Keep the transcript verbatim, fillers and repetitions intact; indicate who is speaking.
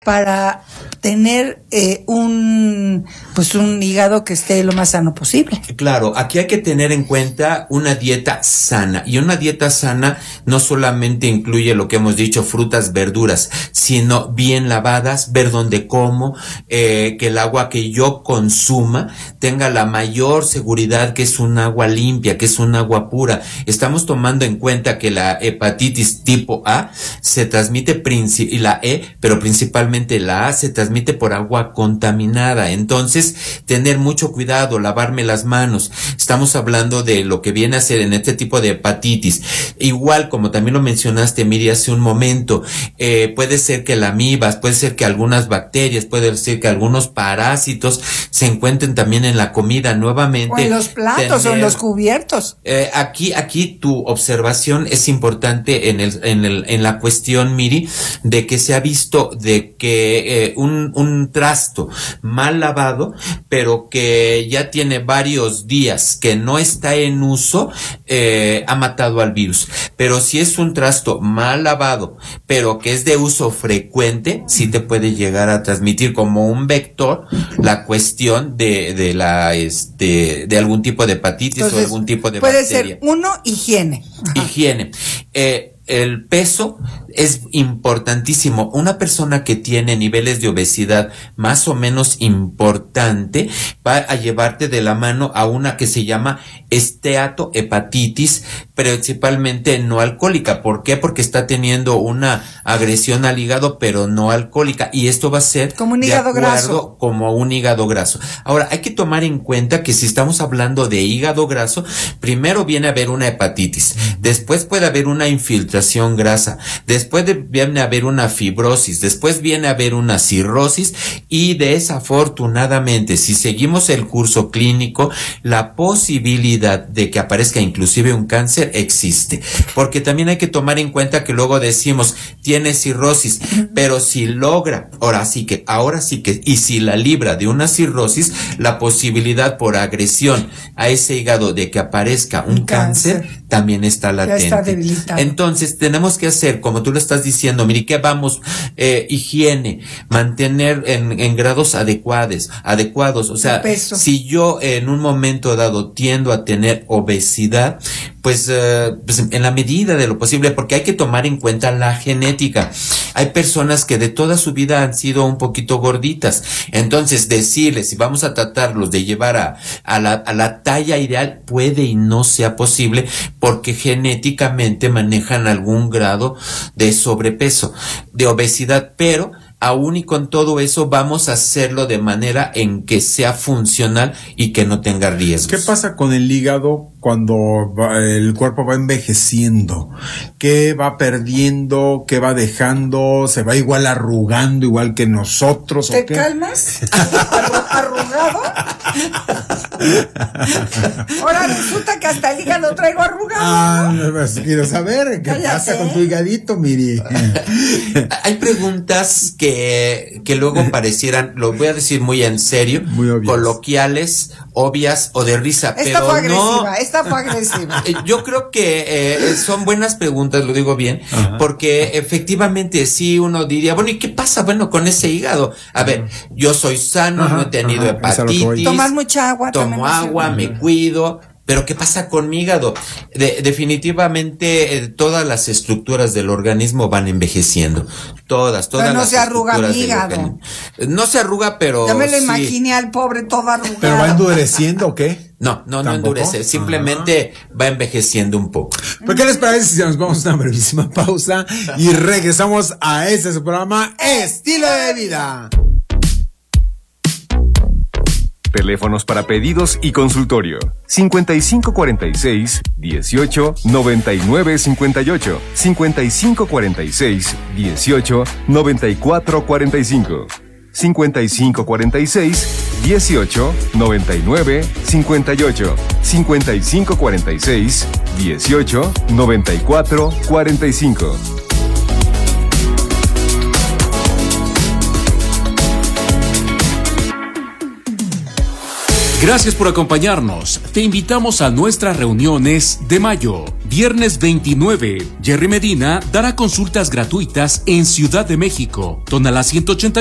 Speaker 1: para tener eh, un pues un hígado que esté lo más sano posible?
Speaker 2: Claro, aquí hay que tener en cuenta una dieta sana, y una dieta sana no solamente incluye lo que hemos dicho, frutas, verduras, sino bien lavadas, ver dónde como, eh, que el agua que yo consuma tenga la mayor seguridad que es un agua limpia, que es un agua pura. Estamos tomando en cuenta que la hepatitis tipo A se transmite princi- y la E, pero principalmente la A se transmite por agua contaminada. Entonces, tener mucho cuidado, lavarme las manos. Estamos hablando de lo que viene a ser en este tipo de hepatitis. Igual, como también lo mencionaste, Miri, hace un momento, eh, puede ser que la amibas, puede ser que algunas bacterias, puede ser que algunos parásitos se encuentren también en la comida nuevamente.
Speaker 1: O en los platos,
Speaker 2: tener,
Speaker 1: o en los cubiertos.
Speaker 2: Eh, aquí, aquí tu observación es importante en el, en el, en la cuestión, Miri, de que se ha visto de que eh, un, un trasto mal lavado, pero que ya tiene varios días que no está en uso, eh, ha matado al virus. Pero si es un trasto mal lavado, pero que es de uso frecuente, sí te puede llegar a transmitir como un vector la cuestión de, de la, este, de algún tipo de hepatitis. Entonces, o algún tipo de
Speaker 1: puede
Speaker 2: bacteria.
Speaker 1: ser uno, higiene. Ajá.
Speaker 2: Higiene. Eh, el peso es importantísimo. Una persona que tiene niveles de obesidad más o menos importante va a llevarte de la mano a una que se llama esteatohepatitis, principalmente no alcohólica. ¿Por qué? Porque está teniendo una agresión al hígado, pero no alcohólica, y esto va a ser
Speaker 1: como un hígado graso.
Speaker 2: Como un hígado graso. Ahora, hay que tomar en cuenta que si estamos hablando de hígado graso, primero viene a haber una hepatitis, después puede haber una infiltración grasa, después de, viene a haber una fibrosis, después viene a haber una cirrosis, y desafortunadamente, si seguimos el curso clínico, la posibilidad de que aparezca inclusive un cáncer existe, porque también hay que tomar en cuenta que luego decimos, tiene cirrosis, pero si logra, ahora sí que, ahora sí que, y si la libra de una cirrosis, la posibilidad por agresión a ese hígado de que aparezca un, un cáncer, cáncer también está latente.
Speaker 1: Ya está debilitado.
Speaker 2: Entonces, tenemos que hacer, como tú lo estás diciendo, Miri, que vamos, eh, higiene, mantener en, en grados adecuados, adecuados, o sea, si yo en un momento dado tiendo a tener obesidad, pues, eh, pues en la medida de lo posible, porque hay que tomar en cuenta la genética. Hay personas que de toda su vida han sido un poquito gorditas, entonces decirles si vamos a tratarlos de llevar a, a la, a la talla ideal puede y no sea posible, porque genéticamente manejan algún grado de sobrepeso, de obesidad, pero aún y con todo eso vamos a hacerlo de manera en que sea funcional y que no tenga riesgos.
Speaker 3: ¿Qué pasa con el hígado cuando va, el cuerpo va envejeciendo? ¿Qué va perdiendo? ¿Qué va dejando? ¿Se va igual arrugando igual que nosotros?
Speaker 1: ¿Te
Speaker 3: ¿o qué?
Speaker 1: calmas? ¿Arrugado? Ahora resulta que hasta el hígado traigo arrugado.
Speaker 3: Ah, pues quiero saber qué Cállate. pasa con tu hígadito, Miri.
Speaker 2: Hay preguntas que, que luego parecieran, lo voy a decir muy en serio, muy coloquiales, obvias o de risa.
Speaker 1: Esta
Speaker 2: pero
Speaker 1: fue agresiva,
Speaker 2: no,
Speaker 1: esta fue agresiva.
Speaker 2: Yo creo que eh, son buenas preguntas, lo digo bien, Ajá. porque efectivamente sí uno diría, bueno, ¿y qué pasa, bueno, con ese hígado? A ver, yo soy sano, Ajá. no he tenido Ajá. hepatitis.
Speaker 1: Tomas mucha agua.
Speaker 2: Tomo agua, me cuido. Pero ¿qué pasa con mi hígado? De, definitivamente eh, todas las estructuras del organismo van envejeciendo. Todas, todas
Speaker 1: pero no
Speaker 2: las
Speaker 1: se arruga
Speaker 2: estructuras
Speaker 1: mi hígado.
Speaker 2: del organismo. No se arruga, pero
Speaker 1: yo me lo
Speaker 2: sí.
Speaker 1: imaginé al pobre todo arrugado.
Speaker 3: ¿Pero va endureciendo o qué?
Speaker 2: No, no, no endurece, simplemente Ajá. va envejeciendo un poco.
Speaker 3: ¿Por qué les parece si nos vamos a una brevísima pausa y regresamos a este su programa Estilo de Vida?
Speaker 4: Teléfonos para pedidos y consultorio. cincuenta y cinco cuarenta y seis, dieciocho, noventa y nueve cincuenta y ocho. cincuenta y cinco cuarenta y seis, dieciocho, noventa y cuatro cuarenta y cinco. cincuenta y cinco cuarenta y seis, dieciocho, noventa y nueve cincuenta y ocho. cincuenta y cinco cuarenta y seis, dieciocho, noventa y cuatro cuarenta y cinco.
Speaker 5: Gracias por acompañarnos. Te invitamos a nuestras reuniones de mayo. Viernes veintinueve, Jerry Medina dará consultas gratuitas en Ciudad de México. Tonalá ciento ochenta